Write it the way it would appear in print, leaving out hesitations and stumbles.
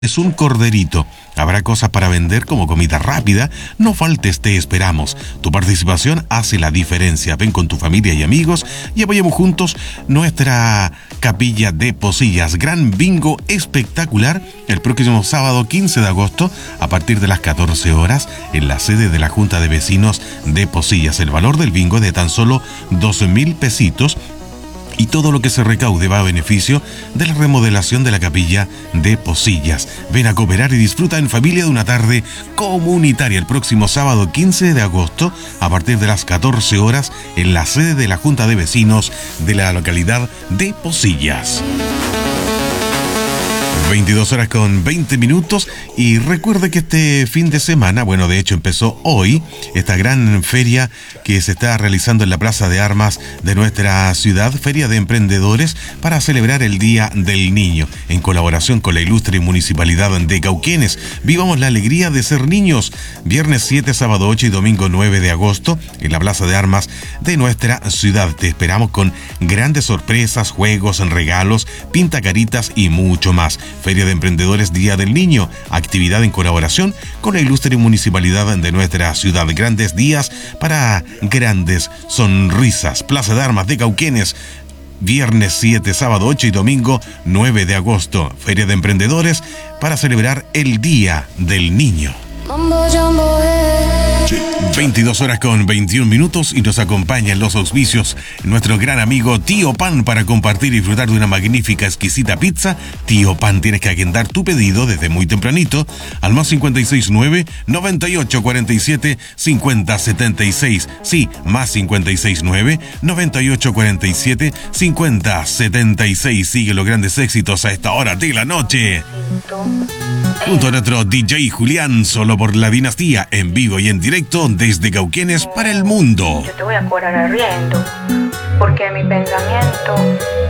Es un corderito. Habrá cosas para vender como comida rápida. No faltes, te esperamos. Tu participación hace la diferencia. Ven con tu familia y amigos y apoyemos juntos nuestra capilla de Posillas. Gran bingo espectacular el próximo sábado 15 de agosto a partir de las 14 horas en la sede de la Junta de Vecinos de Posillas. El valor del bingo es de tan solo 12.000 pesitos. Y todo lo que se recaude va a beneficio de la remodelación de la capilla de Posillas. Ven a cooperar y disfruta en familia de una tarde comunitaria el próximo sábado 15 de agosto a partir de las 14 horas en la sede de la Junta de Vecinos de la localidad de Posillas. 22 horas con 20 minutos y recuerde que este fin de semana, bueno, de hecho empezó hoy, esta gran feria que se está realizando en la Plaza de Armas de nuestra ciudad, Feria de Emprendedores para celebrar el Día del Niño, en colaboración con la ilustre Municipalidad de Cauquenes. Vivamos la alegría de ser niños, viernes 7, sábado 8 y domingo 9 de agosto en la Plaza de Armas de nuestra ciudad. Te esperamos con grandes sorpresas, juegos, regalos, pintacaritas y mucho más. Feria de Emprendedores Día del Niño, actividad en colaboración con la ilustre Municipalidad de nuestra ciudad. Grandes días para grandes sonrisas. Plaza de Armas de Cauquenes, viernes 7, sábado 8 y domingo 9 de agosto. Feria de Emprendedores para celebrar el Día del Niño. 22 horas con 21 minutos y nos acompaña en los auspicios nuestro gran amigo Tío Pan para compartir y disfrutar de una magnífica, exquisita pizza. Tío Pan, tienes que agendar tu pedido desde muy tempranito al más 569-9847-5076. Sí, más 569-9847-5076. Sigue los grandes éxitos a esta hora de la noche. Junto a nuestro DJ Julián, solo por la dinastía, en vivo y en directo desde Cauquenes para el mundo. Yo te voy a cobrar arriendo, porque mi pensamiento